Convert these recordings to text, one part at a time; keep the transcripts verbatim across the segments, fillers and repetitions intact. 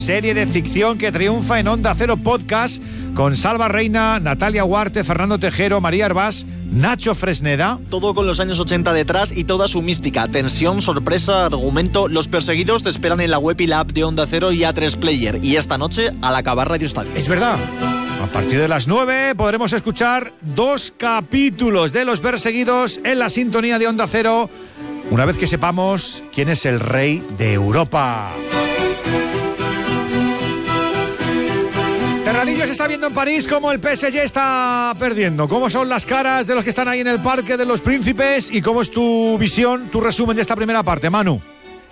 Serie de ficción que triunfa en Onda Cero Podcast con Salva Reina, Natalia Huarte, Fernando Tejero, María Herbás, Nacho Fresneda. Todo con los años ochenta detrás y toda su mística, tensión, sorpresa, argumento. Los perseguidos te esperan en la web y la app de Onda Cero y A tres Player. Y esta noche al acabar Radio Estadio. Es verdad. A partir de las nueve podremos escuchar dos capítulos de Los Perseguidos en la sintonía de Onda Cero, una vez que sepamos quién es el rey de Europa. Terranillo se está viendo en París cómo el P S G está perdiendo. ¿Cómo son las caras de los que están ahí en el Parque de los Príncipes? ¿Y cómo es tu visión, tu resumen de esta primera parte, Manu?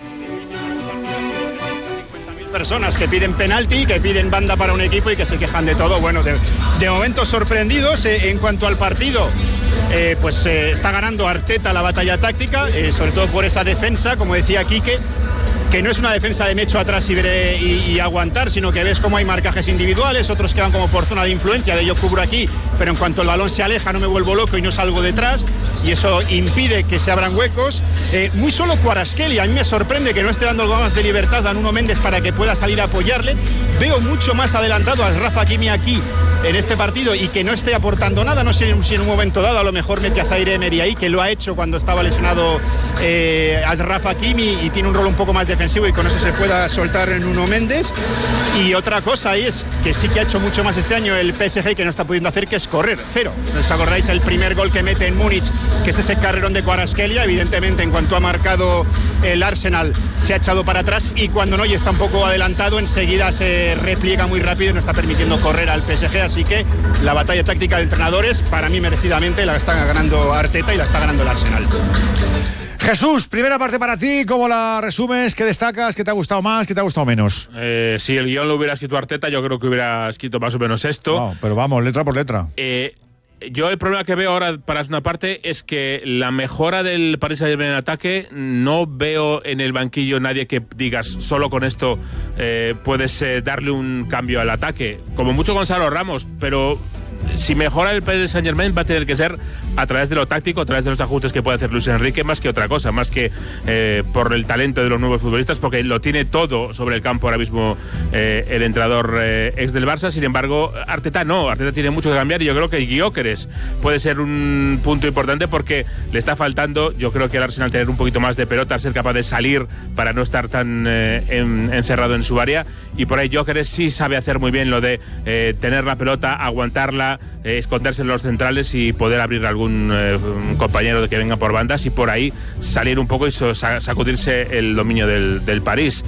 cincuenta mil personas que piden penalti, que piden banda para un equipo y que se quejan de todo. Bueno, de, de momento sorprendidos eh, en cuanto al partido. Eh, pues eh, está ganando Arteta la batalla táctica, eh, sobre todo por esa defensa, como decía Quique, que no es una defensa de me echo atrás y, veré, y, y aguantar, sino que ves cómo hay marcajes individuales, otros que van como por zona de influencia, de yo cubro aquí, pero en cuanto el balón se aleja no me vuelvo loco y no salgo detrás, y eso impide que se abran huecos. Eh, muy solo Kvaratskhelia, a mí me sorprende que no esté dando algo más de libertad a Nuno Méndez para que pueda salir a apoyarle. Veo mucho más adelantado a Achraf Hakimi aquí en este partido y que no esté aportando nada. No sé si en un momento dado a lo mejor mete a Zaire Emery ahí, que lo ha hecho cuando estaba lesionado eh, Achraf Hakimi y tiene un rol un poco más defensivo y con eso se pueda soltar en Nuno Méndez. Y otra cosa es que sí que ha hecho mucho más este año el P S G que no está pudiendo hacer, que es correr, cero. ¿Os acordáis el primer gol que mete en Múnich, que es ese carrerón de Kvaratskhelia? Evidentemente en cuanto ha marcado el Arsenal se ha echado para atrás y cuando no y está un poco adelantado enseguida se repliega muy rápido y no está permitiendo correr al P S G, así que la batalla táctica de entrenadores para mí merecidamente la está ganando Arteta y la está ganando el Arsenal. Jesús, primera parte para ti, ¿cómo la resumes? ¿Qué destacas? ¿Qué te ha gustado más? ¿Qué te ha gustado menos? Eh, si el guión lo hubiera escrito Arteta, yo creo que hubiera escrito más o menos esto. No, pero vamos, letra por letra. Eh, yo el problema que veo ahora para una parte es que la mejora del Paris Saint-Germain en ataque, no veo en el banquillo nadie que digas solo con esto eh, puedes eh, darle un cambio al ataque. Como mucho Gonzalo Ramos, pero si mejora el Paris Saint-Germain va a tener que ser a través de lo táctico, a través de los ajustes que puede hacer Luis Enrique, más que otra cosa, más que eh, por el talento de los nuevos futbolistas, porque lo tiene todo sobre el campo ahora mismo eh, el entrenador eh, ex del Barça. Sin embargo, Arteta no, Arteta tiene mucho que cambiar y yo creo que Gyökeres puede ser un punto importante porque le está faltando, yo creo que al Arsenal tener un poquito más de pelota, ser capaz de salir para no estar tan eh, en, encerrado en su área, y por ahí Gyökeres sí sabe hacer muy bien lo de eh, tener la pelota, aguantarla, Eh, esconderse en los centrales y poder abrir a algún eh, compañero que venga por bandas y por ahí salir un poco y sacudirse el dominio del, del París.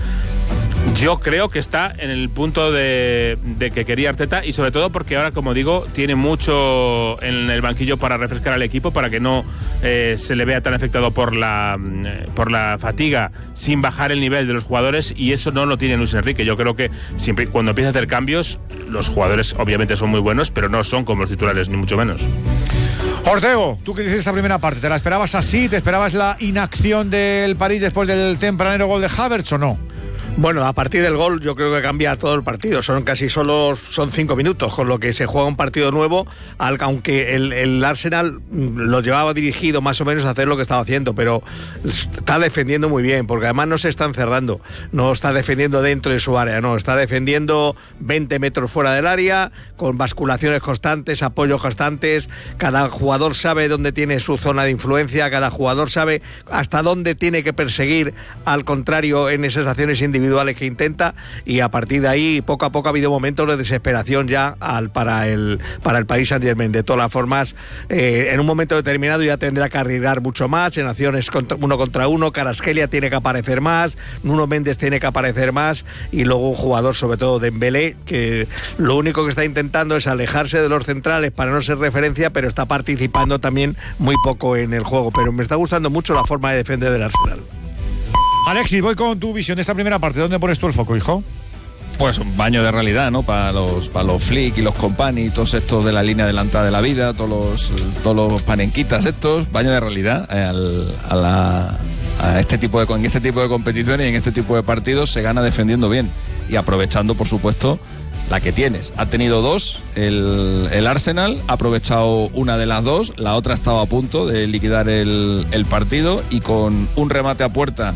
Yo creo que está en el punto de, de que quería Arteta y sobre todo porque ahora, como digo, tiene mucho en el banquillo para refrescar al equipo, para que no eh, se le vea tan afectado por la, eh, por la fatiga sin bajar el nivel de los jugadores, y eso no lo tiene Luis Enrique. Yo creo que siempre cuando empieza a hacer cambios, los jugadores obviamente son muy buenos, pero no son como los titulares, ni mucho menos. Ortego, ¿tú qué dices esta primera parte? ¿Te la esperabas así? ¿Te esperabas la inacción del París después del tempranero gol de Havertz o no? Bueno, a partir del gol yo creo que cambia todo el partido. Son casi solo son cinco minutos, con lo que se juega un partido nuevo, aunque el, el Arsenal lo llevaba dirigido más o menos a hacer lo que estaba haciendo, pero está defendiendo muy bien, porque además no se está encerrando, no está defendiendo dentro de su área, no, está defendiendo veinte metros fuera del área, con basculaciones constantes, apoyos constantes. Cada jugador sabe dónde tiene su zona de influencia, cada jugador sabe hasta dónde tiene que perseguir al contrario en esas acciones individuales individuales que intenta, y a partir de ahí poco a poco ha habido momentos de desesperación ya al, para el para el Paris Saint-Germain. De todas las formas, eh, en un momento determinado ya tendrá que arriesgar mucho más en acciones contra, uno contra uno. Kvaratskhelia tiene que aparecer más, Nuno Méndez tiene que aparecer más, y luego un jugador, sobre todo Dembélé, que lo único que está intentando es alejarse de los centrales para no ser referencia, pero está participando también muy poco en el juego. Pero me está gustando mucho la forma de defender del Arsenal. Alexis, voy con tu visión de esta primera parte. ¿Dónde pones tú el foco, hijo? Pues un baño de realidad, ¿no? Para los para los Flick y los company, todos estos de la línea adelantada de la vida, todos los todos los panenquitas estos, baño de realidad eh, al, a la a este tipo de en este tipo de competiciones y en este tipo de partidos se gana defendiendo bien y aprovechando, por supuesto, la que tienes. Ha tenido dos el, el Arsenal, ha aprovechado una de las dos, la otra estaba a punto de liquidar el, el partido, y con un remate a puerta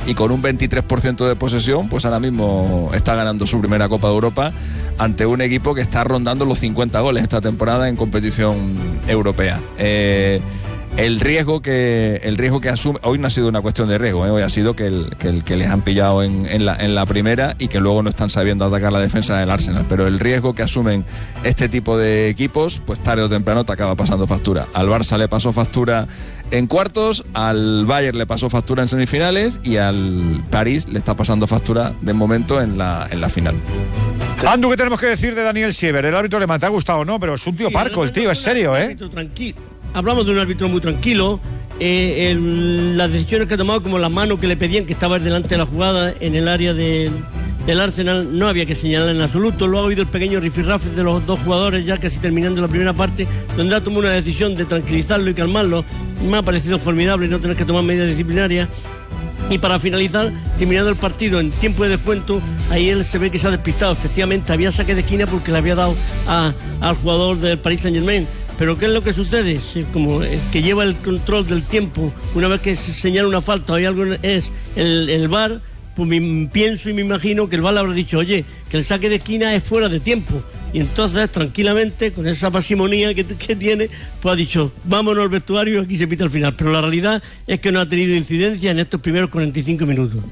y con un veintitrés por ciento de posesión, pues ahora mismo está ganando su primera Copa de Europa ante un equipo que está rondando los cincuenta goles esta temporada en competición europea. Eh, El riesgo que el riesgo que asume, hoy no ha sido una cuestión de riesgo, ¿eh? Hoy ha sido que, el, que, el, que les han pillado en, en, la, en la primera y que luego no están sabiendo atacar la defensa del Arsenal, pero el riesgo que asumen este tipo de equipos, pues tarde o temprano te acaba pasando factura. Al Barça le pasó factura en cuartos, al Bayern le pasó factura en semifinales y al París le está pasando factura de momento en la, en la final. Andu, ¿qué tenemos que decir de Daniel Siever? El árbitro alemán, te ha gustado, ¿no? Pero es un tío sí, parco, el tío, es serio, ¿eh? Tranquilo. Hablamos de un árbitro muy tranquilo, eh, el, las decisiones que ha tomado, como la mano que le pedían, que estaba delante de la jugada en el área de, del Arsenal, no había que señalar en absoluto. Luego ha habido el pequeño rifirrafe de los dos jugadores, ya casi terminando la primera parte, donde ha tomado una decisión de tranquilizarlo y calmarlo. Me ha parecido formidable no tener que tomar medidas disciplinarias. Y para finalizar, terminando el partido en tiempo de descuento, ahí él se ve que se ha despistado. Efectivamente, había saque de esquina porque le había dado a, al jugador del Paris Saint-Germain. Pero ¿qué es lo que sucede? Como el que lleva el control del tiempo, una vez que se señala una falta o hay algo, es el, el V A R, pues me, pienso y me imagino que el V A R le habrá dicho, oye, que el saque de esquina es fuera de tiempo. Y entonces, tranquilamente, con esa parsimonía que, que tiene, pues ha dicho, vámonos al vestuario y aquí se pita al final. Pero la realidad es que no ha tenido incidencia en estos primeros cuarenta y cinco minutos.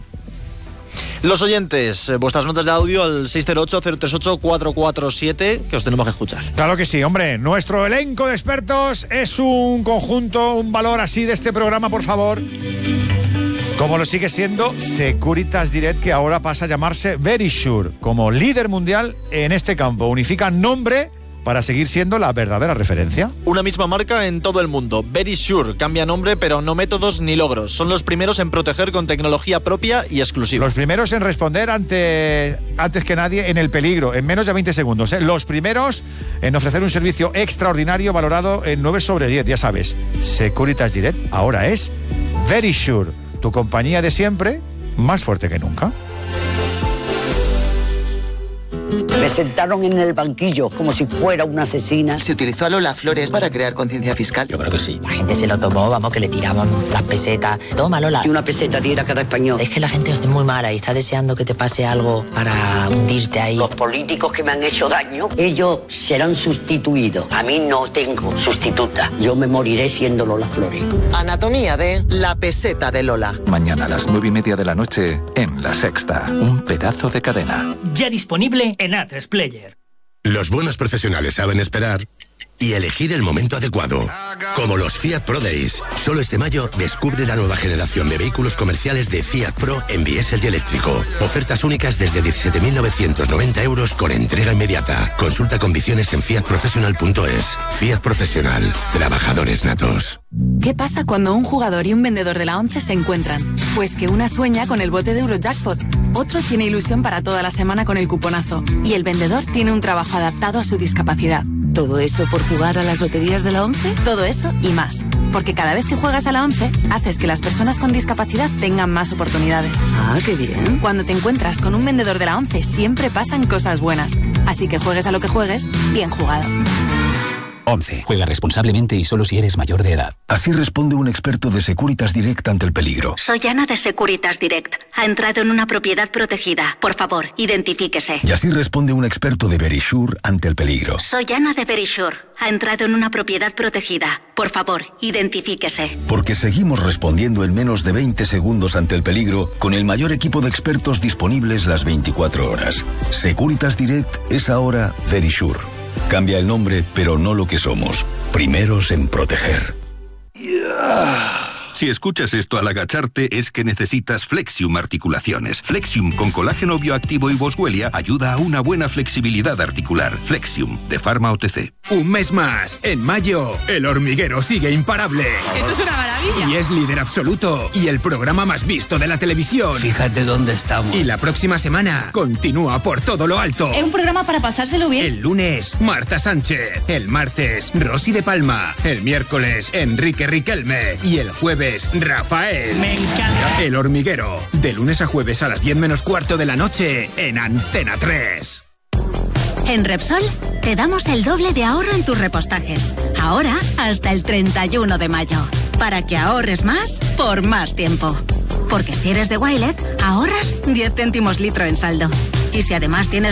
Los oyentes, vuestras notas de audio al seis cero ocho, cero tres ocho, cuatro cuatro siete, que os tenemos que escuchar. Claro que sí, hombre. Nuestro elenco de expertos es un conjunto, un valor así de este programa, por favor. Como lo sigue siendo Securitas Direct, que ahora pasa a llamarse Verisure, como líder mundial en este campo. Unifica nombre para seguir siendo la verdadera referencia. Una misma marca en todo el mundo, Verisure, cambia nombre pero no métodos ni logros. Son los primeros en proteger con tecnología propia y exclusiva. Los primeros en responder ante antes que nadie en el peligro, en menos de veinte segundos. ¿eh? Los primeros en ofrecer un servicio extraordinario valorado en nueve sobre diez, ya sabes. Securitas Direct ahora es Verisure, tu compañía de siempre, más fuerte que nunca. Me sentaron en el banquillo como si fuera una asesina. ¿Se utilizó a Lola Flores para crear conciencia fiscal? Yo creo que sí. La gente se lo tomó, vamos, que le tiraban las pesetas. Toma, Lola. Y una peseta diera cada español. Es que la gente es muy mala y está deseando que te pase algo para hundirte ahí. Los políticos que me han hecho daño, ellos serán sustituidos. A mí no tengo sustituta. Yo me moriré siendo Lola Flores. Anatomía de La peseta de Lola. Mañana a las nueve y media de la noche en La Sexta. Un pedazo de cadena. Ya disponible en A tres Player. Los buenos profesionales saben esperar y elegir el momento adecuado. Como los Fiat Pro Days. Solo este mayo descubre la nueva generación de vehículos comerciales de Fiat Pro en diésel y eléctrico. Ofertas únicas desde diecisiete mil novecientos noventa euros con entrega inmediata. Consulta condiciones en fiat professional punto es. Fiat Profesional. Trabajadores natos. ¿Qué pasa cuando un jugador y un vendedor de la ONCE se encuentran? Pues que una sueña con el bote de Eurojackpot, otro tiene ilusión para toda la semana con el cuponazo y el vendedor tiene un trabajo adaptado a su discapacidad. ¿Todo eso por jugar a las loterías de la ONCE? Todo eso y más. Porque cada vez que juegas a la ONCE, haces que las personas con discapacidad tengan más oportunidades. Ah, qué bien. Cuando te encuentras con un vendedor de la ONCE, siempre pasan cosas buenas. Así que juegues a lo que juegues, bien jugado. once. Juega responsablemente y solo si eres mayor de edad. Así responde un experto de Securitas Direct ante el peligro. Soy Ana de Securitas Direct. Ha entrado en una propiedad protegida. Por favor, identifíquese. Y así responde un experto de Verisure ante el peligro. Soy Ana de Verisure. Ha entrado en una propiedad protegida. Por favor, identifíquese. Porque seguimos respondiendo en menos de veinte segundos ante el peligro con el mayor equipo de expertos disponibles las veinticuatro horas. Securitas Direct es ahora Verisure. Cambia el nombre, pero no lo que somos. Primeros en proteger. Si escuchas esto al agacharte es que necesitas Flexium Articulaciones. Flexium con colágeno bioactivo y Boswellia ayuda a una buena flexibilidad articular. Flexium, de Pharma O T C. Un mes más. En mayo, El Hormiguero sigue imparable. ¡Esto es una maravilla! Y es líder absoluto. Y el programa más visto de la televisión. Fíjate dónde estamos. Y la próxima semana continúa por todo lo alto. Es un programa para pasárselo bien. El lunes, Marta Sánchez. El martes, Rosy de Palma. El miércoles, Enrique Riquelme. Y el jueves, Rafael. Me encanta. El Hormiguero. De lunes a jueves a las diez menos cuarto de la noche en Antena tres. En Repsol te damos el doble de ahorro en tus repostajes. Ahora hasta el treinta y uno de mayo. Para que ahorres más por más tiempo. Porque si eres de Wilet, ahorras diez céntimos litro en saldo. Y si además tienes